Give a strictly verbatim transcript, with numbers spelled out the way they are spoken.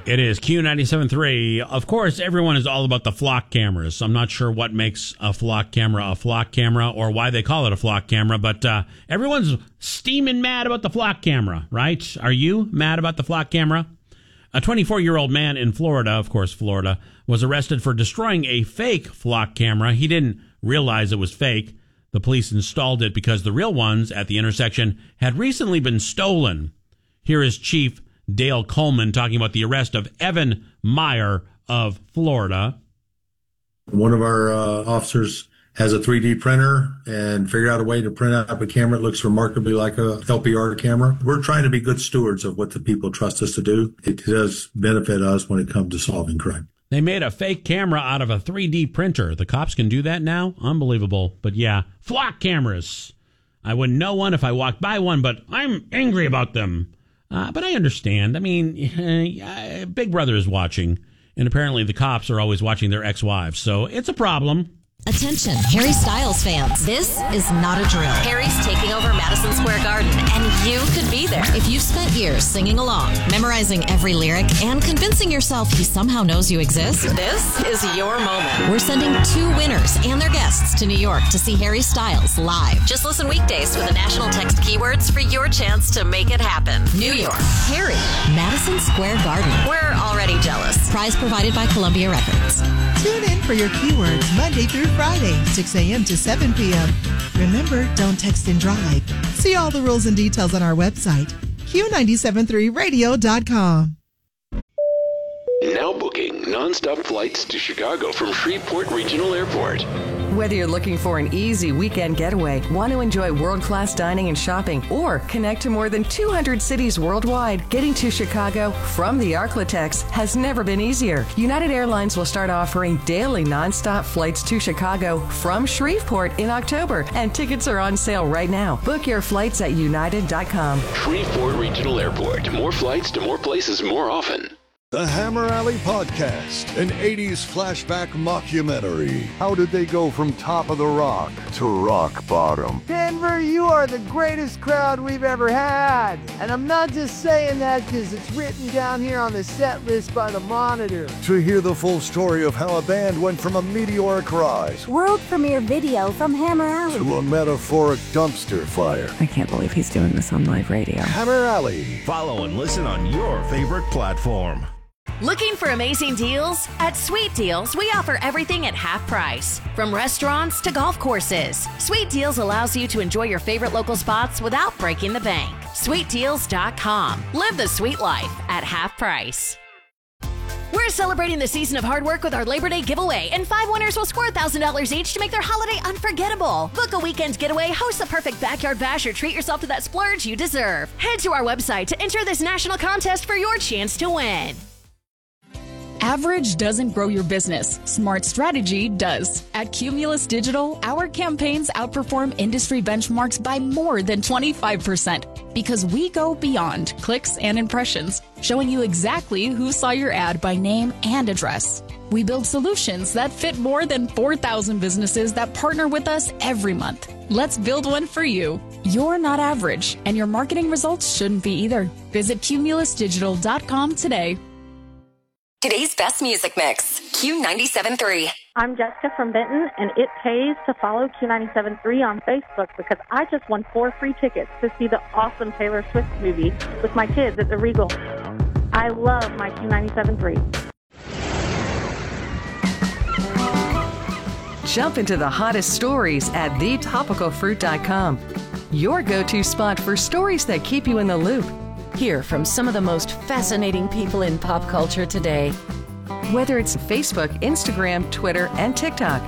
It is Q ninety-seven point three. Of course, everyone is all about the flock cameras. I'm not sure what makes a flock camera a flock camera or why they call it a flock camera, but uh, everyone's steaming mad about the flock camera, right? Are you mad about the flock camera? A twenty-four-year-old man in Florida, of course, Florida, was arrested for destroying a fake flock camera. He didn't realize it was fake. The police installed it because the real ones at the intersection had recently been stolen. Here is Chief Dale Coleman talking about the arrest of Evan Meyer of Florida. One of our uh, officers has a three D printer and figured out a way to print out a camera that looks remarkably like a L P R camera. We're trying to be good stewards of what the people trust us to do. It does benefit us when it comes to solving crime. They made a fake camera out of a three D printer. The cops can do that now? Unbelievable. But yeah, flock cameras. I wouldn't know one if I walked by one, but I'm angry about them. Uh, but I understand. I mean, uh, Big Brother is watching, and apparently the cops are always watching their ex-wives. So it's a problem. Attention, Harry Styles fans. This is not a drill. Harry's taking over Madison Square Garden, and you could be there. If you've spent years singing along, memorizing every lyric, and convincing yourself he somehow knows you exist, this is your moment. We're sending two winners and their guests to New York to see Harry Styles live. Just listen weekdays for the national text keywords for your chance to make it happen. New York, Harry, Madison Square Garden. We're already jealous. Prize provided by Columbia Records. Tune in for your keywords Monday through Friday, six a.m. to seven p.m. Remember, don't text and drive. See all the rules and details on our website, Q nine seven three radio dot com. Now booking nonstop flights to Chicago from Shreveport Regional Airport. Whether you're looking for an easy weekend getaway, want to enjoy world-class dining and shopping, or connect to more than two hundred cities worldwide, getting to Chicago from the Arklatex has never been easier. United Airlines will start offering daily nonstop flights to Chicago from Shreveport in October, and tickets are on sale right now. Book your flights at united dot com. Shreveport Regional Airport. More flights to more places more often. The Hammer Alley Podcast, an eighties flashback mockumentary. How did they go from top of the rock to rock bottom? Denver, you are the greatest crowd we've ever had. And I'm not just saying that because it's written down here on the set list by the Monitor. To hear the full story of how a band went from a meteoric rise, world premiere video from Hammer Alley, to a metaphoric dumpster fire. I can't believe he's doing this on live radio. Hammer Alley. Follow and listen on your favorite platform. Looking for amazing deals? At Sweet Deals, we offer everything at half price. From restaurants to golf courses, Sweet Deals allows you to enjoy your favorite local spots without breaking the bank. sweet deals dot com. Live the sweet life at half price. We're celebrating the season of hard work with our Labor Day giveaway, and five winners will score one thousand dollars each to make their holiday unforgettable. Book a weekend getaway, host the perfect backyard bash, or treat yourself to that splurge you deserve. Head to our website to enter this national contest for your chance to win. Average doesn't grow your business. Smart strategy does. At Cumulus Digital, our campaigns outperform industry benchmarks by more than twenty-five percent because we go beyond clicks and impressions, showing you exactly who saw your ad by name and address. We build solutions that fit more than four thousand businesses that partner with us every month. Let's build one for you. You're not average, and your marketing results shouldn't be either. Visit cumulus digital dot com today. Today's best music mix, Q ninety-seven point three. I'm Jessica from Benton, and it pays to follow Q ninety-seven point three on Facebook because I just won four free tickets to see the awesome Taylor Swift movie with my kids at the Regal. I love my Q ninety-seven point three. Jump into the hottest stories at the topical fruit dot com. Your go-to spot for stories that keep you in the loop. Hear from some of the most fascinating people in pop culture today. Whether it's Facebook, Instagram, Twitter, and TikTok,